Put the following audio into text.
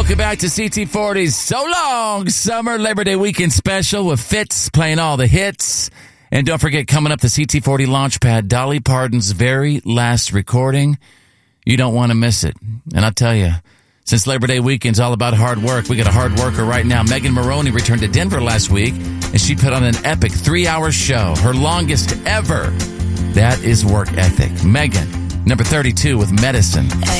Welcome back to CT40's So Long Summer Labor Day Weekend Special with Fitz playing all the hits. And don't forget, coming up, the CT40 Launchpad, Dolly Parton's very last recording. You don't want to miss it. And I'll tell you, since Labor Day weekend's all about hard work, we got a hard worker right now. Megan Moroney returned to Denver last week, and she put on an epic 3-hour show, her longest ever. That is work ethic. Megan, number 32 with Medicine.